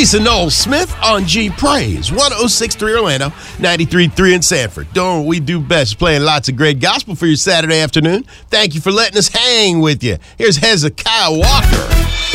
Lisa Noel Smith on G Praise, 106.3 Orlando, 93.3 in Sanford. Doing what we do best, playing lots of great gospel for your Saturday afternoon. Thank you for letting us hang with you. Here's Hezekiah Walker.